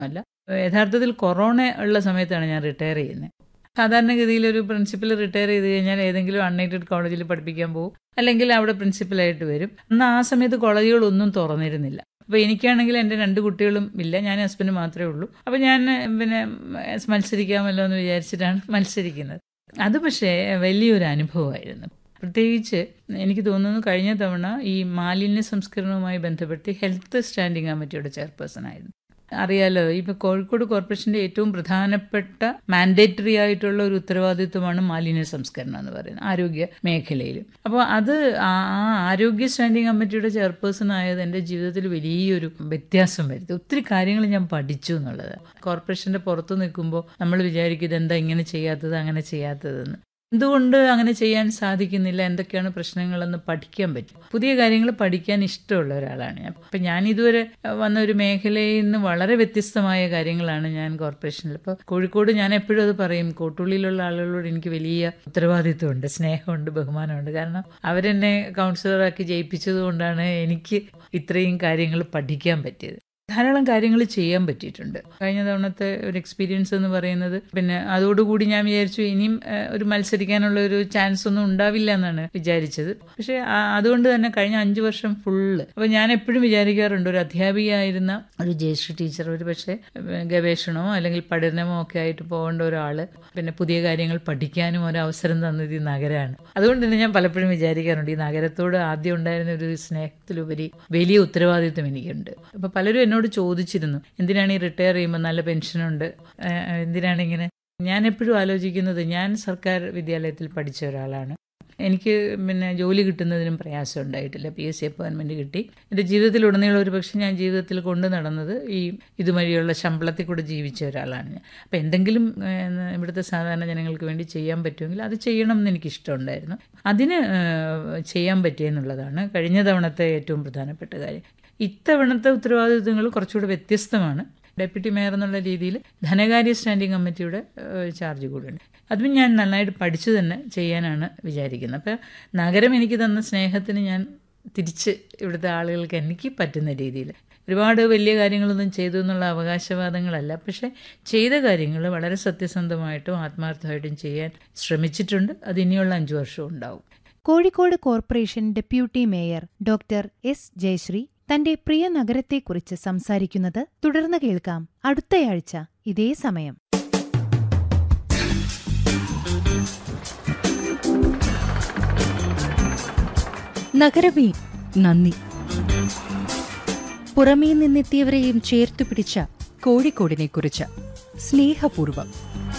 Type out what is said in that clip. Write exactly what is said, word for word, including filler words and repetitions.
അല്ല. യഥാർത്ഥത്തിൽ കൊറോണ ഉള്ള സമയത്താണ് ഞാൻ റിട്ടയർ ചെയ്യുന്നത്. സാധാരണഗതിയിൽ ഒരു പ്രിൻസിപ്പൽ റിട്ടയർ ചെയ്ത് കഴിഞ്ഞാൽ ഏതെങ്കിലും അൺഎയ്ഡഡ് കോളേജിൽ പഠിപ്പിക്കാൻ പോകും, അല്ലെങ്കിൽ അവിടെ പ്രിൻസിപ്പലായിട്ട് വരും. എന്നാൽ ആ സമയത്ത് കോളേജുകളൊന്നും തുറന്നിരുന്നില്ല. അപ്പോൾ എനിക്കാണെങ്കിൽ എൻ്റെ രണ്ട് കുട്ടികളും ഇല്ല, ഞാൻ ഹസ്ബൻഡ് മാത്രമേ ഉള്ളൂ. അപ്പോൾ ഞാൻ പിന്നെ മത്സരിക്കാമല്ലോ എന്ന് വിചാരിച്ചിട്ടാണ് മത്സരിക്കുന്നത്. അത് പക്ഷേ വലിയൊരു അനുഭവമായിരുന്നു. പ്രത്യേകിച്ച് എനിക്ക് തോന്നുന്നു കഴിഞ്ഞ തവണ ഈ മാലിന്യ സംസ്കരണവുമായി ബന്ധപ്പെട്ട് ഹെൽത്ത് സ്റ്റാൻഡിംഗ് കമ്മിറ്റിയുടെ ചെയർപേഴ്സൺ ആയിരുന്നു. അറിയാലോ, ഇപ്പോൾ കോഴിക്കോട് കോർപ്പറേഷൻ്റെ ഏറ്റവും പ്രധാനപ്പെട്ട മാൻഡേറ്ററി ആയിട്ടുള്ള ഒരു ഉത്തരവാദിത്വമാണ് മാലിന്യ സംസ്കരണം എന്ന് പറയുന്നത് ആരോഗ്യ മേഖലയിൽ. അപ്പോൾ അത് ആ ആരോഗ്യ സ്റ്റാൻഡിംഗ് കമ്മിറ്റിയുടെ ചെയർപേഴ്സൺ ആയത് എൻ്റെ ജീവിതത്തിൽ വലിയൊരു വ്യത്യാസം വരുത്തി. ഒത്തിരി കാര്യങ്ങൾ ഞാൻ പഠിച്ചു എന്നുള്ളത്. കോർപ്പറേഷൻ്റെ പുറത്ത് നിൽക്കുമ്പോൾ നമ്മൾ വിചാരിക്കും ഇതെന്താ ഇങ്ങനെ ചെയ്യാത്തത് അങ്ങനെ ചെയ്യാത്തതെന്ന്. എന്തുകൊണ്ട് അങ്ങനെ ചെയ്യാൻ സാധിക്കുന്നില്ല, എന്തൊക്കെയാണ് പ്രശ്നങ്ങളെന്ന് പഠിക്കാൻ പറ്റും. പുതിയ കാര്യങ്ങൾ പഠിക്കാൻ ഇഷ്ടമുള്ള ഒരാളാണ് ഞാൻ. അപ്പം ഞാൻ ഇതുവരെ വന്ന ഒരു മേഖലയിൽ നിന്ന് വളരെ വ്യത്യസ്തമായ കാര്യങ്ങളാണ് ഞാൻ കോർപ്പറേഷനിൽ. ഇപ്പോൾ കോഴിക്കോട് ഞാൻ എപ്പോഴും അത് പറയും, കോട്ടൂളിയിലുള്ള ആളുകളോട് എനിക്ക് വലിയ ഉത്തരവാദിത്വമുണ്ട്, സ്നേഹമുണ്ട്, ബഹുമാനമുണ്ട്. കാരണം അവരെന്നെ കൗൺസിലറാക്കി ജയിപ്പിച്ചത് കൊണ്ടാണ് എനിക്ക് ഇത്രയും കാര്യങ്ങൾ പഠിക്കാൻ പറ്റിയത്. ധാരാളം കാര്യങ്ങൾ ചെയ്യാൻ പറ്റിയിട്ടുണ്ട്. കഴിഞ്ഞ തവണത്തെ ഒരു എക്സ്പീരിയൻസ് എന്ന് പറയുന്നത്, പിന്നെ അതോടുകൂടി ഞാൻ വിചാരിച്ചു ഇനിയും ഒരു മത്സരിക്കാനുള്ള ഒരു ചാൻസ് ഒന്നും ഉണ്ടാവില്ല എന്നാണ് വിചാരിച്ചത്. പക്ഷേ അതുകൊണ്ട് തന്നെ കഴിഞ്ഞ അഞ്ച് വർഷം ഫുള്ള് അപ്പോൾ ഞാൻ എപ്പോഴും വിചാരിക്കാറുണ്ട്, ഒരു അധ്യാപികയായിരുന്ന ഒരു ജയശ്രീ ടീച്ചർ ഒരു പക്ഷേ ഗവേഷണമോ അല്ലെങ്കിൽ പഠനമോ ഒക്കെ ആയിട്ട് പോകേണ്ട ഒരാൾ പിന്നെ പുതിയ കാര്യങ്ങൾ പഠിക്കാനും ഒരു അവസരം തന്നത് ഈ നഗരമാണ്. അതുകൊണ്ട് തന്നെ ഞാൻ പലപ്പോഴും വിചാരിക്കാറുണ്ട് ഈ നഗരത്തോട് ആദ്യം ഉണ്ടായിരുന്ന ഒരു സ്നേഹത്തിലുപരി വലിയ ഉത്തരവാദിത്വം എനിക്കുണ്ട്. അപ്പോൾ പലരും എന്നോട് ചോദിച്ചിരുന്നു, എന്തിനാണ് ഈ റിട്ടയർ ചെയ്യുമ്പോൾ നല്ല പെൻഷനുണ്ട്, എന്തിനാണ് ഇങ്ങനെ. ഞാൻ എപ്പോഴും ആലോചിക്കുന്നത്, ഞാൻ സർക്കാർ വിദ്യാലയത്തിൽ പഠിച്ച ഒരാളാണ്. എനിക്ക് പിന്നെ ജോലി കിട്ടുന്നതിനും പ്രയാസം ഉണ്ടായിട്ടില്ല. പി എസ് സി അപ്പോയിൻമെൻറ്റ് കിട്ടി. എൻ്റെ ജീവിതത്തിലുടനീളം ഒരു പക്ഷേ ഞാൻ ജീവിതത്തിൽ കൊണ്ടു നടന്നത് ഈ ഇതുവഴിയുള്ള ശമ്പളത്തിൽ കൂടെ ജീവിച്ച ഒരാളാണ് ഞാൻ. അപ്പോൾ എന്തെങ്കിലും ഇവിടുത്തെ സാധാരണ ജനങ്ങൾക്ക് വേണ്ടി ചെയ്യാൻ പറ്റുമെങ്കിൽ അത് ചെയ്യണം എന്ന് എനിക്കിഷ്ടമുണ്ടായിരുന്നു. അതിന് ചെയ്യാൻ പറ്റിയെന്നുള്ളതാണ് കഴിഞ്ഞ തവണത്തെ ഏറ്റവും പ്രധാനപ്പെട്ട കാര്യം. ഇത്തവണത്തെ ഉത്തരവാദിത്വങ്ങൾ കുറച്ചുകൂടെ വ്യത്യസ്തമാണ്. ഡെപ്യൂട്ടി മേയർ എന്നുള്ള രീതിയിൽ ധനകാര്യ സ്റ്റാൻഡിംഗ് കമ്മിറ്റിയുടെ ചാർജ് കൂടെയുണ്ട്. അതും ഞാൻ നന്നായിട്ട് പഠിച്ചു തന്നെ ചെയ്യാനാണ് വിചാരിക്കുന്നത്. അപ്പോൾ നഗരം എനിക്ക് തന്ന സ്നേഹത്തിന് ഞാൻ തിരിച്ച് ഇവിടുത്തെ ആളുകൾക്ക് എനിക്ക് പറ്റുന്ന രീതിയിൽ ഒരുപാട് വലിയ കാര്യങ്ങളൊന്നും ചെയ്തു എന്നുള്ള അവകാശവാദങ്ങളല്ല, പക്ഷേ ചെയ്ത കാര്യങ്ങൾ വളരെ സത്യസന്ധമായിട്ടും ആത്മാർത്ഥമായിട്ടും ചെയ്യാൻ ശ്രമിച്ചിട്ടുണ്ട്. അത് ഇനിയുള്ള അഞ്ചു വർഷവും ഉണ്ടാവും. Kozhikode corporation deputy mayor doctor S Jayashree തന്റെ പ്രിയ നഗരത്തെക്കുറിച്ച് സംസാരിക്കുന്നത് തുടർന്ന് കേൾക്കാം അടുത്തയാഴ്ച ഇതേ സമയം. നഗരമേ നന്ദി. പുറമേ നിന്നെത്തിയവരെയും ചേർത്തുപിടിച്ച കോഴിക്കോടിനെക്കുറിച്ച് സ്നേഹപൂർവം.